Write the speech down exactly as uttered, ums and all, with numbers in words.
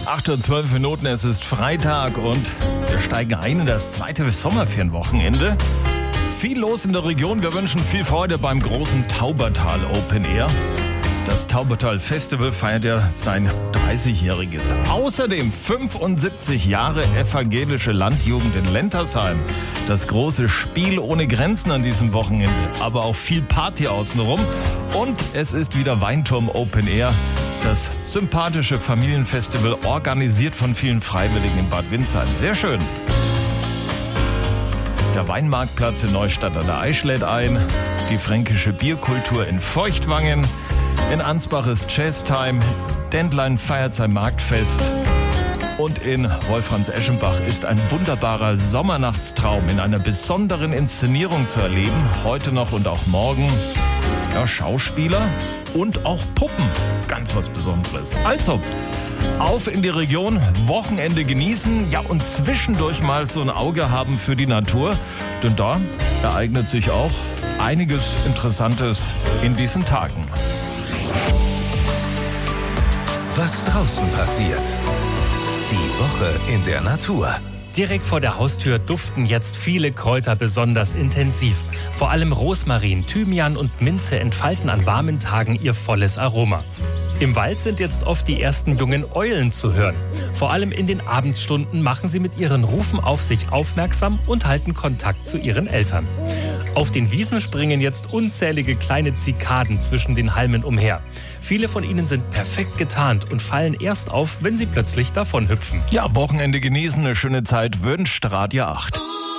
acht Uhr zwölf Minuten, es ist Freitag und wir steigen ein in das zweite Sommerferienwochenende. Viel los in der Region, wir wünschen viel Freude beim großen Taubertal Open Air. Das Taubertal Festival feiert ja sein dreißigjähriges. Außerdem fünfundsiebzig Jahre evangelische Landjugend in Lentersheim. Das große Spiel ohne Grenzen an diesem Wochenende, aber auch viel Party außenrum. Und es ist wieder Weinturm Open Air. Das sympathische Familienfestival, organisiert von vielen Freiwilligen in Bad Windsheim. Sehr schön. Der Weinmarktplatz in Neustadt an der Aisch lädt ein. Die fränkische Bierkultur in Feuchtwangen. In Ansbach ist Jazztime. Dendlein feiert sein Marktfest. Und in Wolframs-Eschenbach ist ein wunderbarer Sommernachtstraum in einer besonderen Inszenierung zu erleben. Heute noch und auch morgen. Ja, Schauspieler und auch Puppen. Ganz was Besonderes. Also, auf in die Region, Wochenende genießen, ja, und zwischendurch mal so ein Auge haben für die Natur. Denn da ereignet sich auch einiges Interessantes in diesen Tagen. Was draußen passiert. Die Woche in der Natur. Direkt vor der Haustür duften jetzt viele Kräuter besonders intensiv. Vor allem Rosmarin, Thymian und Minze entfalten an warmen Tagen ihr volles Aroma. Im Wald sind jetzt oft die ersten jungen Eulen zu hören. Vor allem in den Abendstunden machen sie mit ihren Rufen auf sich aufmerksam und halten Kontakt zu ihren Eltern. Auf den Wiesen springen jetzt unzählige kleine Zikaden zwischen den Halmen umher. Viele von ihnen sind perfekt getarnt und fallen erst auf, wenn sie plötzlich davonhüpfen. Ja, Wochenende genießen, eine schöne Zeit wünscht Radio acht.